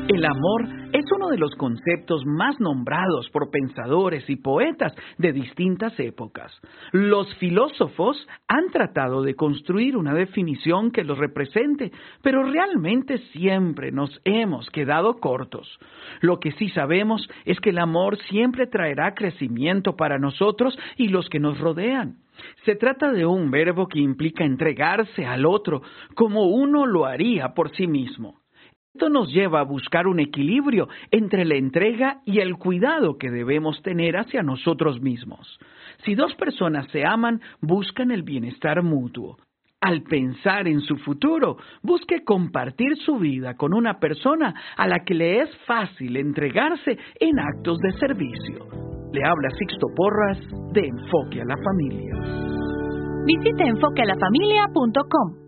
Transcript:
El amor es uno de los conceptos más nombrados por pensadores y poetas de distintas épocas. Los filósofos han tratado de construir una definición que lo represente, pero realmente siempre nos hemos quedado cortos. Lo que sí sabemos es que el amor siempre traerá crecimiento para nosotros y los que nos rodean. Se trata de un verbo que implica entregarse al otro como uno lo haría por sí mismo. Esto nos lleva a buscar un equilibrio entre la entrega y el cuidado que debemos tener hacia nosotros mismos. Si dos personas se aman, buscan el bienestar mutuo. Al pensar en su futuro, busque compartir su vida con una persona a la que le es fácil entregarse en actos de servicio. Le habla Sixto Porras de Enfoque a la Familia. Visite enfoquealafamilia.com.